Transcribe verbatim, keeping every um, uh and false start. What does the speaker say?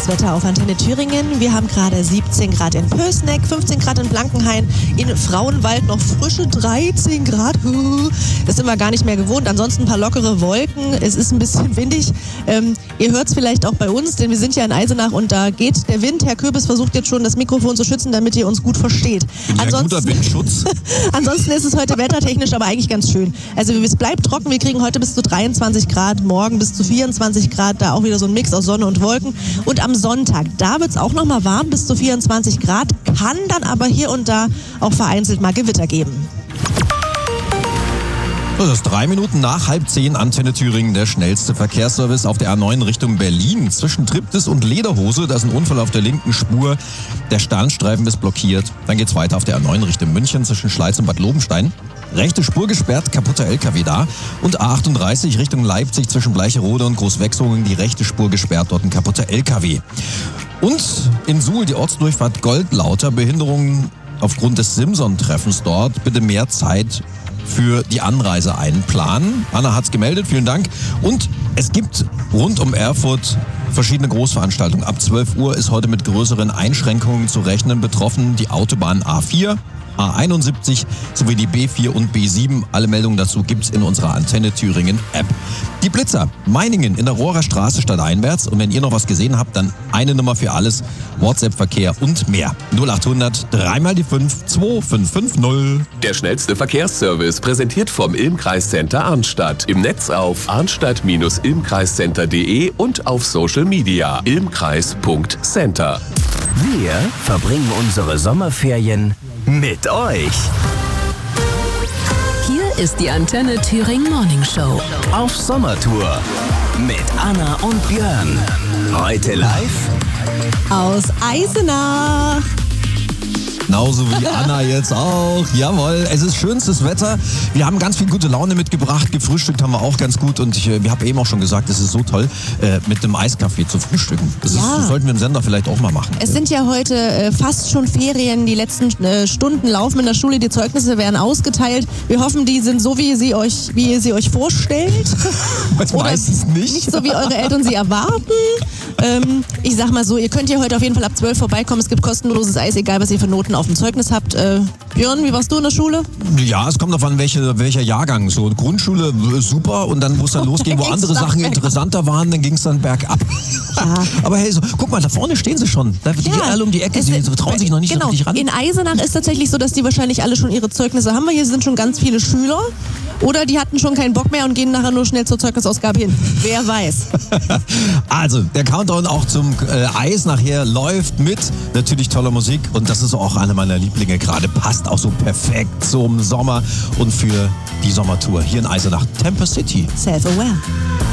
das Wetter auf Antenne Thüringen. Wir haben gerade siebzehn Grad in Pößneck, fünfzehn Grad in Blankenhain, in Frauenwald noch frische dreizehn Grad. Das sind wir gar nicht mehr gewohnt. Ansonsten ein paar lockere Wolken. Es ist ein bisschen windig. Ähm, ihr hört es vielleicht auch bei uns, denn wir sind ja in Eisenach und da geht der Wind. Herr Köbis versucht jetzt schon, das Mikrofon zu schützen, damit ihr uns gut versteht. Ein guter Windschutz. Ansonsten ist es heute wettertechnisch aber eigentlich ganz schön. Also es bleibt trocken. Wir kriegen heute bis zu dreiundzwanzig Grad, morgen bis zu vierundzwanzig Grad. Da auch wieder so ein Mix aus Sonne und Wolken. Und am Sonntag, da wird es auch nochmal warm, bis zu vierundzwanzig Grad. Kann dann aber hier und da auch vereinzelt mal Gewitter geben. Das ist drei Minuten nach halb zehn, Antenne Thüringen, der schnellste Verkehrsservice auf der A neun Richtung Berlin. Zwischen Triptis und Lederhose, da ist ein Unfall auf der linken Spur. Der Sternstreifen ist blockiert. Dann geht's weiter auf der A neun Richtung München zwischen Schleiz und Bad Lobenstein. Rechte Spur gesperrt, kaputter L K W da. Und A achtunddreißig Richtung Leipzig zwischen Bleicherode und Großwechsungen, die rechte Spur gesperrt, dort ein kaputter L K W. Und in Suhl die Ortsdurchfahrt Goldlauter, Behinderungen aufgrund des Simson-Treffens dort. Bitte mehr Zeit für die Anreise einplanen. Anna hat's gemeldet, vielen Dank. Und es gibt rund um Erfurt verschiedene Großveranstaltungen. Ab zwölf Uhr ist heute mit größeren Einschränkungen zu rechnen. Betroffen die Autobahn A vier, A einundsiebzig sowie die B vier und B sieben. Alle Meldungen dazu gibt's in unserer Antenne Thüringen App. Die Blitzer, Meiningen in der Rohrer Straße stadteinwärts. Und wenn ihr noch was gesehen habt, dann eine Nummer für alles, WhatsApp-Verkehr und mehr. null achthundert, dreimal die fünf, zwei fünf fünf null. Der schnellste Verkehrsservice präsentiert vom Ilmkreiscenter Arnstadt. Im Netz auf arnstadt Bindestrich ilmkreiscenter punkt de und auf Social Media ilmkreis Punkt center. Wir verbringen unsere Sommerferien mit euch. Hier ist die Antenne Thüringen Morning Show. Auf Sommertour mit Anna und Björn. Heute live Aus Eisenach. Genauso wie Anna jetzt auch. Jawohl, es ist schönstes Wetter. Wir haben ganz viel gute Laune mitgebracht. Gefrühstückt haben wir auch ganz gut. Und ich, ich habe eben auch schon gesagt, es ist so toll, äh, mit einem Eiskaffee zu frühstücken. Das, ist, Ja. das sollten wir im Sender vielleicht auch mal machen. Es sind ja heute äh, fast schon Ferien. Die letzten äh, Stunden laufen in der Schule. Die Zeugnisse werden ausgeteilt. Wir hoffen, die sind so, wie ihr sie euch, wie ihr sie euch vorstellt. Oder meistens nicht. Nicht so, wie eure Eltern sie erwarten. Ähm, ich sag mal so, ihr könnt ja heute auf jeden Fall ab zwölf vorbeikommen. Es gibt kostenloses Eis, egal was ihr für Noten auf dem Zeugnis habt. Äh, Björn, wie warst du in der Schule? Ja, es kommt darauf an, welche, welcher Jahrgang. So Grundschule äh, super und dann, wo es dann losging, wo Ging's andere dann Sachen bergab. interessanter waren, dann ging es dann bergab. Ja. Aber hey, so, guck mal, da vorne stehen sie schon. Da die alle um die Ecke, es- sie trauen sich noch nicht genau. so richtig ran. In Eisenach ist tatsächlich so, dass die wahrscheinlich alle schon ihre Zeugnisse haben. Hier sind schon ganz viele Schüler. Oder die hatten schon keinen Bock mehr und gehen nachher nur schnell zur Zeugnisausgabe hin. Wer weiß. Also, der Countdown auch zum äh, Eis nachher läuft mit natürlich toller Musik. Und das ist auch eine meiner Lieblinge gerade. Passt auch so perfekt zum Sommer und für die Sommertour hier in Eisenach. Temper City. Self-aware.